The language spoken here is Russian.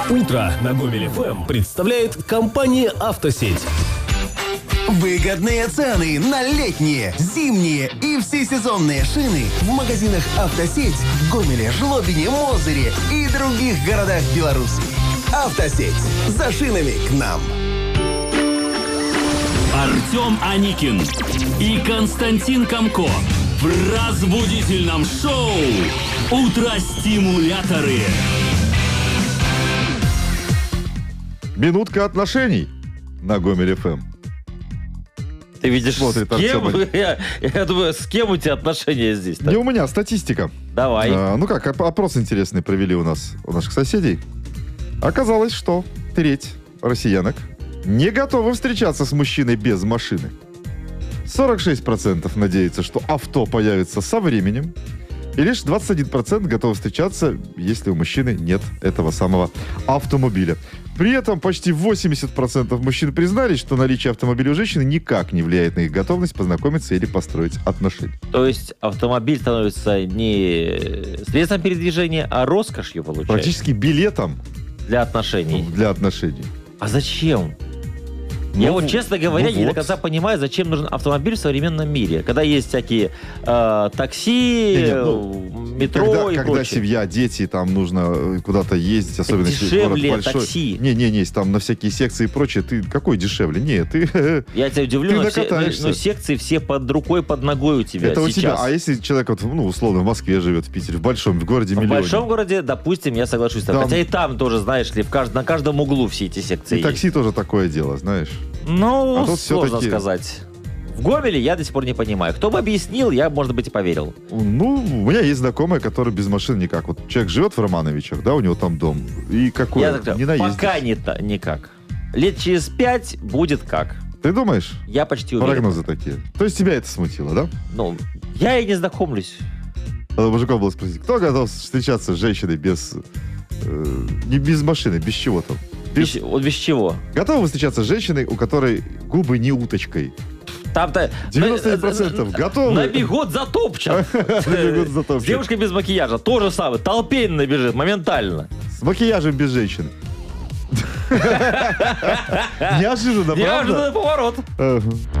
Утро на Гомель ФМ представляет компания «Автосеть». Выгодные цены на летние, зимние и всесезонные шины в магазинах «Автосеть» в Гомеле, Жлобине, Мозыре и других городах Беларуси. «Автосеть». За шинами к нам. Артем Аникин и Константин Комко в разбудительном шоу «Утро-стимуляторы». Минутка отношений на Гомель ФМ. Ты видишь, Смотрит с кем? Артем. Я думаю, с кем у тебя отношения здесь? Не у меня, статистика. Давай. Опрос интересный провели у наших соседей. Оказалось, что треть россиянок не готовы встречаться с мужчиной без машины. 46% надеются, что авто появится со временем. И лишь 21% готовы встречаться, если у мужчины нет этого самого автомобиля. При этом почти 80% мужчин признались, что наличие автомобиля у женщины никак не влияет на их готовность познакомиться или построить отношения. То есть автомобиль становится не средством передвижения, а роскошью, получается. Практически билетом Для отношений. для отношений. А зачем? Я вот, честно говоря, не до вот. конца понимаю, зачем нужен автомобиль в современном мире. Когда есть всякие такси, метро и Когда прочее. семья, дети, там нужно куда-то ездить, особенно если город дешевле большой. такси. Не, там на всякие секции и прочее. Ты какой дешевле? Не, ты... Я тебя удивлю, Ты но накатаешься. секции все под рукой, под ногой у тебя Это у тебя. сейчас. А если человек, вот, условно, в Москве живет, в Питере, в большом, в городе В миллионе. большом городе, допустим, я соглашусь. Там- Хотя и там тоже, знаешь ли, на каждом углу все эти секции И такси тоже такое дело, знаешь. Ну, А тут сложно всё-таки- сказать. В Гомеле я до сих пор не понимаю. Кто бы объяснил, я, может быть, и поверил. У меня есть знакомая, которая без машины никак. Вот человек живет в Романовичах, да, у него там дом. И какой? Я так говорю, Не наездишь. пока никак. Лет через 5 будет как. Ты думаешь? Я почти уверен. Прогнозы такие. То есть тебя это смутило, да? Ну, я и не знакомлюсь. Надо мужиков было спросить, кто готов встречаться с женщиной без... не без машины, без чего там? Вот без чего? Готовы вы встречаться с женщиной, у которой губы не уточкой? Там-то... 99% готовы. Набегут, затопчат. Набегут, затопчат. С девушкой без макияжа то же самое. Толпень набежит моментально. С макияжем без женщины. Неожиданно, правда? Неожиданный поворот. Ага.